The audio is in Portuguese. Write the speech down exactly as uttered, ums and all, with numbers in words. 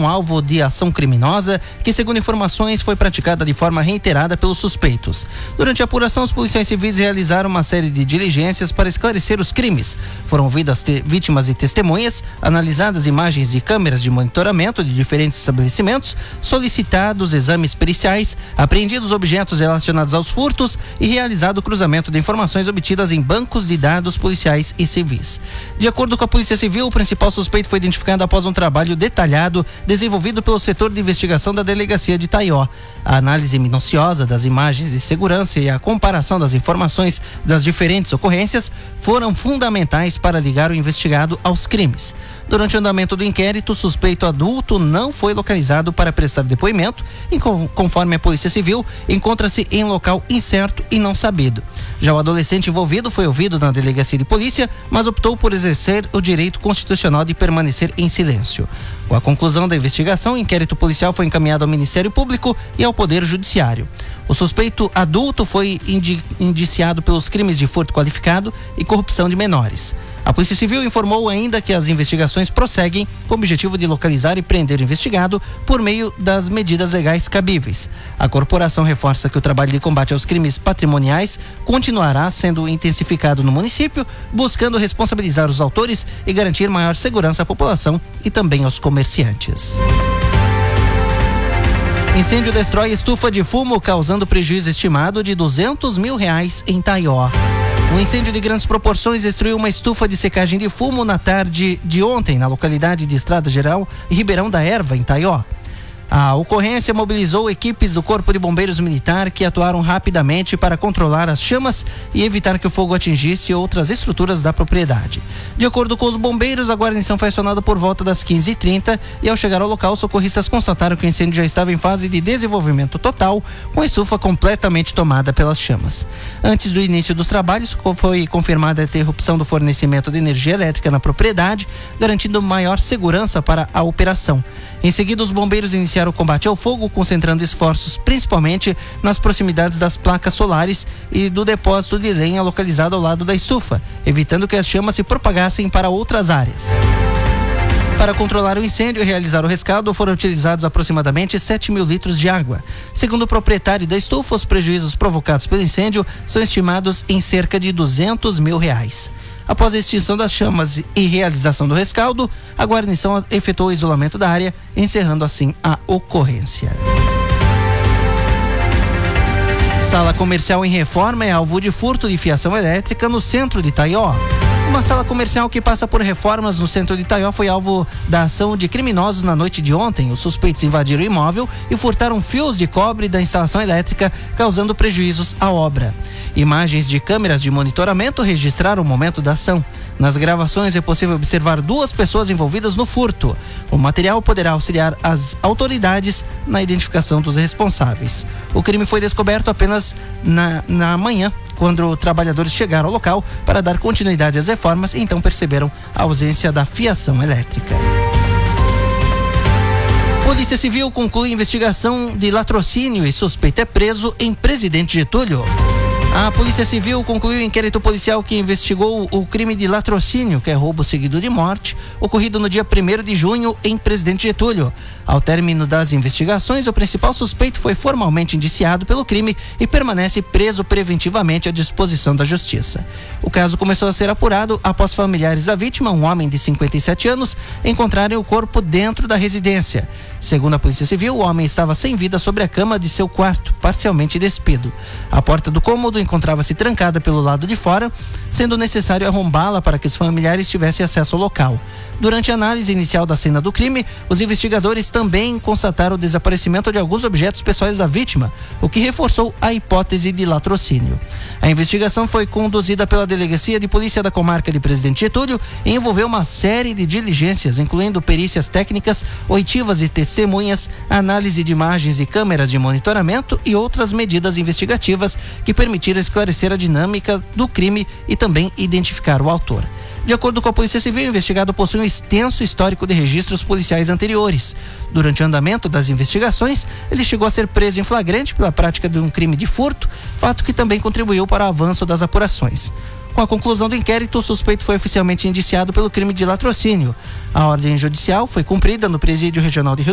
foram alvo de ação criminosa que, segundo informações, foi praticada de forma reiterada pelos suspeitos. Durante a apuração, os policiais civis realizaram uma série de diligências para esclarecer os crimes. Foram ouvidas te- vítimas e testemunhas, analisadas imagens de câmeras de monitoramento de diferentes estabelecimentos, solicitados exames periciais, apreendidos objetos relacionados aos furtos e realizado o cruzamento de informações obtidas em bancos de dados policiais e civis. De acordo com a Polícia Civil, o principal suspeito foi identificado após um trabalho detalhado desenvolvido pelo setor de investigação da Delegacia de Itaió. A análise minuciosa das imagens de segurança e a comparação das informações das diferentes ocorrências foram fundamentais para ligar o investigado aos crimes. Durante o andamento do inquérito, o suspeito adulto não foi localizado para prestar depoimento e, conforme a Polícia Civil, encontra-se em local incerto e não sabido. Já o adolescente envolvido foi ouvido na delegacia de polícia, mas optou por exercer o direito constitucional de permanecer em silêncio. Com a conclusão da investigação, o inquérito policial foi encaminhado ao Ministério Público e ao Poder Judiciário. O suspeito adulto foi indi- indiciado pelos crimes de furto qualificado e corrupção de menores. A Polícia Civil informou ainda que as investigações prosseguem com o objetivo de localizar e prender o investigado por meio das medidas legais cabíveis. A corporação reforça que o trabalho de combate aos crimes patrimoniais continuará sendo intensificado no município, buscando responsabilizar os autores e garantir maior segurança à população e também aos comerciantes. Incêndio destrói estufa de fumo, causando prejuízo estimado de duzentos mil reais em Itaió. Um incêndio de grandes proporções destruiu uma estufa de secagem de fumo na tarde de ontem, na localidade de Estrada Geral e Ribeirão da Erva, em Itaió. A ocorrência mobilizou equipes do Corpo de Bombeiros Militar que atuaram rapidamente para controlar as chamas e evitar que o fogo atingisse outras estruturas da propriedade. De acordo com os bombeiros, a guarnição foi acionada por volta das quinze e trinta e, ao chegar ao local, socorristas constataram que o incêndio já estava em fase de desenvolvimento total, com a estufa completamente tomada pelas chamas. Antes do início dos trabalhos, foi confirmada a interrupção do fornecimento de energia elétrica na propriedade, garantindo maior segurança para a operação. Em seguida, os bombeiros iniciaram o combate ao fogo, concentrando esforços principalmente nas proximidades das placas solares e do depósito de lenha localizado ao lado da estufa, evitando que as chamas se propagassem para outras áreas. Para controlar o incêndio e realizar o rescaldo, foram utilizados aproximadamente sete mil litros de água. Segundo o proprietário da estufa, os prejuízos provocados pelo incêndio são estimados em cerca de duzentos mil reais. Após a extinção das chamas e realização do rescaldo, a guarnição efetuou o isolamento da área, encerrando assim a ocorrência. Sala comercial em reforma é alvo de furto de fiação elétrica no centro de Itaió. Uma sala comercial que passa por reformas no centro de Itaió foi alvo da ação de criminosos na noite de ontem. Os suspeitos invadiram o imóvel e furtaram fios de cobre da instalação elétrica, causando prejuízos à obra. Imagens de câmeras de monitoramento registraram o momento da ação. Nas gravações é possível observar duas pessoas envolvidas no furto. O material poderá auxiliar as autoridades na identificação dos responsáveis. O crime foi descoberto apenas na, na manhã, quando trabalhadores chegaram ao local para dar continuidade às reformas e então perceberam a ausência da fiação elétrica. Polícia Civil conclui investigação de latrocínio e suspeito é preso em Presidente Getúlio. A Polícia Civil concluiu o inquérito policial que investigou o crime de latrocínio, que é roubo seguido de morte, ocorrido no dia primeiro de junho em Presidente Getúlio. Ao término das investigações, o principal suspeito foi formalmente indiciado pelo crime e permanece preso preventivamente à disposição da Justiça. O caso começou a ser apurado após familiares da vítima, um homem de cinquenta e sete anos, encontrarem o corpo dentro da residência. Segundo a Polícia Civil, o homem estava sem vida sobre a cama de seu quarto, parcialmente despido. A porta do cômodo encontrava-se trancada pelo lado de fora, sendo necessário arrombá-la para que os familiares tivessem acesso ao local. Durante a análise inicial da cena do crime, os investigadores também constataram o desaparecimento de alguns objetos pessoais da vítima, o que reforçou a hipótese de latrocínio. A investigação foi conduzida pela Delegacia de Polícia da Comarca de Presidente Getúlio e envolveu uma série de diligências, incluindo perícias técnicas, oitivas e testemunhas, análise de imagens e câmeras de monitoramento e outras medidas investigativas que permitiram esclarecer a dinâmica do crime e também identificar o autor. De acordo com a Polícia Civil, o investigado possui um extenso histórico de registros policiais anteriores. Durante o andamento das investigações, ele chegou a ser preso em flagrante pela prática de um crime de furto, fato que também contribuiu para o avanço das apurações. Com a conclusão do inquérito, o suspeito foi oficialmente indiciado pelo crime de latrocínio. A ordem judicial foi cumprida no Presídio Regional de Rio